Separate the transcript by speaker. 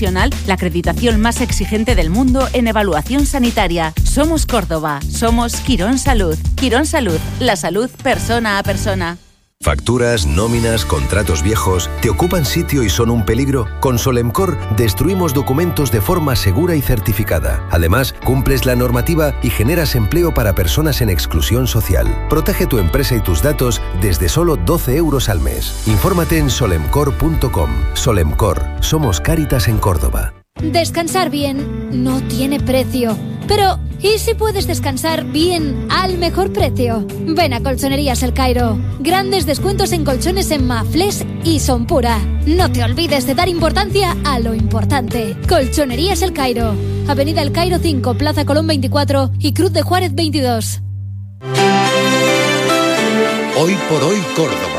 Speaker 1: profesional, la acreditación más exigente del mundo en evaluación sanitaria. Somos Córdoba, somos Quirón Salud. Quirón Salud, la salud persona a persona.
Speaker 2: ¿Facturas, nóminas, contratos viejos te ocupan sitio y son un peligro? Con Solemcor destruimos documentos de forma segura y certificada. Además, cumples la normativa y generas empleo para personas en exclusión social. Protege tu empresa y tus datos desde solo 12 euros al mes. Infórmate en solemcor.com. Solemcor, somos Cáritas en Córdoba.
Speaker 3: Descansar bien no tiene precio. Pero, ¿y si puedes descansar bien al mejor precio? Ven a Colchonerías El Cairo. Grandes descuentos en colchones en Mafles y Son Pura. No te olvides de dar importancia a lo importante. Colchonerías El Cairo. Avenida El Cairo 5, Plaza Colón 24 y Cruz de Juárez 22.
Speaker 4: Hoy por hoy Córdoba.